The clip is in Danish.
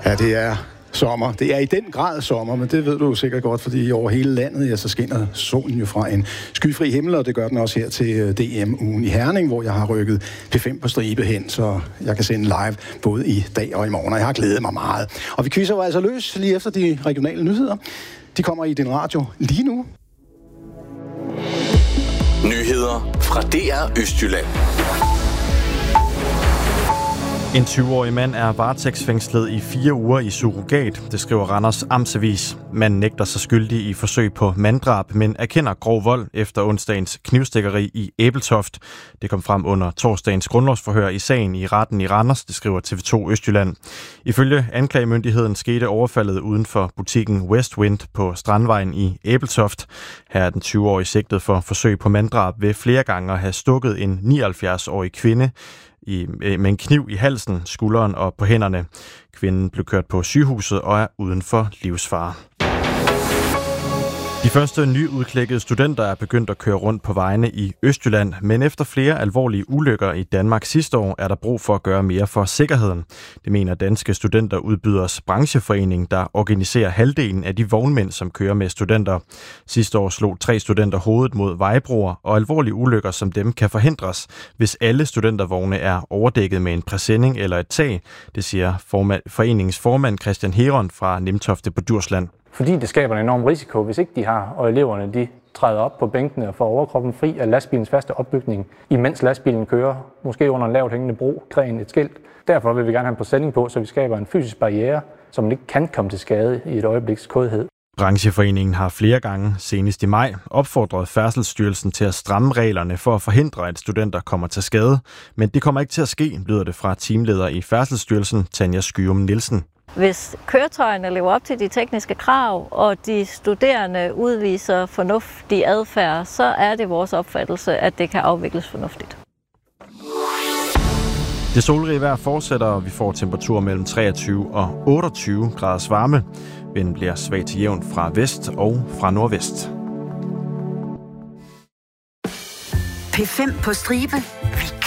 Ja, det er sommer. Det er i den grad sommer, men det ved du sikkert godt, fordi over hele landet, ja, så skinner solen jo fra en skyfri himmel, og det gør den også her til DM-ugen i Herning, hvor jeg har rykket P5 på stribe hen, så jeg kan sende live både i dag og i morgen, og jeg har glædet mig meget. Og vi quizzer jo altså løs lige efter de regionale nyheder. De kommer i din radio lige nu. Nyheder fra DR Østjylland. En 20-årig mand er varetægtsfængslet i 4 uger i surrogat, det skriver Randers Amtsavis. Manden nægter sig skyldig i forsøg på manddrab, men erkender grov vold efter onsdagens knivstikkeri i Ebeltoft. Det kom frem under torsdagens grundlovsforhør i sagen i retten i Randers, det skriver TV2 Østjylland. Ifølge anklagemyndigheden skete overfaldet uden for butikken Westwind på Strandvejen i Ebeltoft. Her er den 20-årige sigtet for forsøg på manddrab ved flere gange at have stukket en 79-årig kvinde med en kniv i halsen, skulderen og på hænderne. Kvinden blev kørt på sygehuset og er uden for livsfare. De første nyudklækkede studenter er begyndt at køre rundt på vejene i Østjylland, men efter flere alvorlige ulykker i Danmark sidste år, er der brug for at gøre mere for sikkerheden. Det mener Danske Studenterudbyders brancheforening, der organiserer halvdelen af de vognmænd, som kører med studenter. Sidste år slog 3 studenter hovedet mod vejbroer, og alvorlige ulykker som dem kan forhindres, hvis alle studentervogne er overdækket med en præsending eller et tag. Det siger foreningens formand Christian Heron fra Nimtofte på Djursland. Fordi det skaber en enorm risiko, hvis ikke de har, og eleverne de træder op på bænkene og får overkroppen fri af lastbilens faste opbygning, imens lastbilen kører, måske under en lavt hængende bro, gren, et skilt. Derfor vil vi gerne have en præsending på, så vi skaber en fysisk barriere, som ikke kan komme til skade i et øjebliks kodhed. Brancheforeningen har flere gange, senest i maj, opfordret Færdselsstyrelsen til at stramme reglerne for at forhindre, at studenter kommer til skade. Men det kommer ikke til at ske, lyder det fra teamleder i Færdselsstyrelsen, Tanja Skyum Nielsen. Hvis køretøjerne lever op til de tekniske krav, og de studerende udviser fornuftig adfærd, så er det vores opfattelse, at det kan afvikles fornuftigt. Det solrige vejr fortsætter, og vi får temperaturer mellem 23 og 28 graders varme. Vinden bliver svag til jævn fra vest og fra nordvest. P5 på stribe. Vi